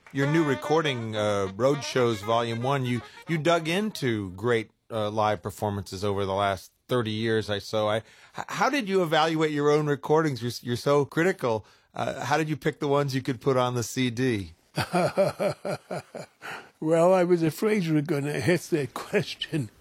your new recording, Road Shows Volume 1, you dug into great live performances over the last 30 years or so. How did you evaluate your own recordings? You're so critical. How did you pick the ones you could put on the CD? Well, I was afraid you were going to ask that question.